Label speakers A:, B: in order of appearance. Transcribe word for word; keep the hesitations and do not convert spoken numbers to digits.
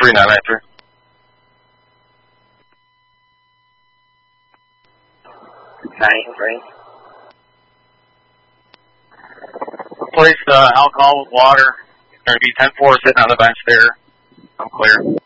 A: three nine nine three.
B: nine three.
A: Replace the alcohol with water. There's going to be ten four sitting on the bench there. I'm clear.